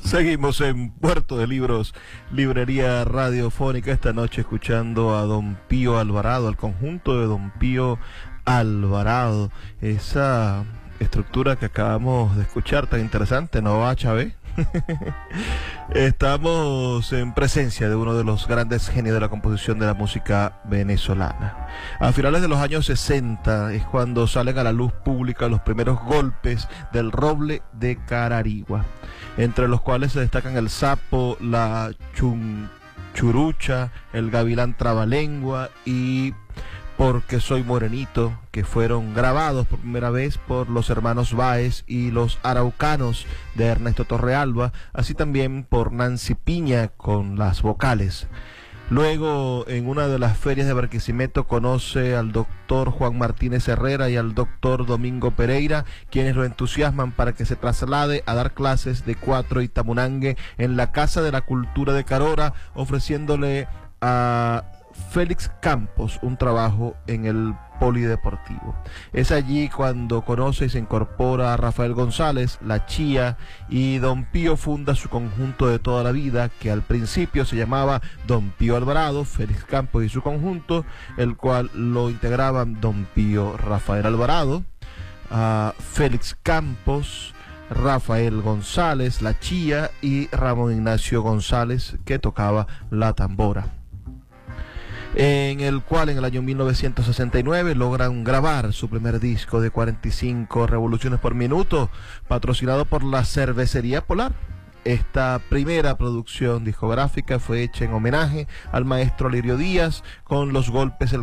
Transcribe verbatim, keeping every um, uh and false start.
Seguimos en Puerto de Libros, librería radiofónica, esta noche escuchando a Don Pío Alvarado, al conjunto de Don Pío Alvarado, esa estructura que acabamos de escuchar tan interesante, ¿no va, Chávez? Estamos en presencia de uno de los grandes genios de la composición de la música venezolana. A finales de los años sesenta es cuando salen a la luz pública los primeros golpes del roble de Cararigua, entre los cuales se destacan el sapo, la chunchurucha, el gavilán trabalengua y Porque soy morenito, que fueron grabados por primera vez por los hermanos Báez y los araucanos de Ernesto Torrealba, así también por Nancy Piña con las vocales. Luego, en una de las ferias de Barquisimeto, conoce al doctor Juan Martínez Herrera y al doctor Domingo Pereira, quienes lo entusiasman para que se traslade a dar clases de cuatro y tamunangue en la Casa de la Cultura de Carora, ofreciéndole a Félix Campos un trabajo en el polideportivo. Es allí cuando conoce y se incorpora a Rafael González, la Chía, y Don Pío funda su conjunto de toda la vida, que al principio se llamaba Don Pío Alvarado, Félix Campos y su conjunto, el cual lo integraban Don Pío Rafael Alvarado, uh, Félix Campos, Rafael González, la Chía, y Ramón Ignacio González, que tocaba la tambora, en el cual en el año mil novecientos sesenta y nueve logran grabar su primer disco de cuarenta y cinco revoluciones por minuto, patrocinado por la Cervecería Polar. Esta primera producción discográfica fue hecha en homenaje al maestro Lirio Díaz, con los golpes el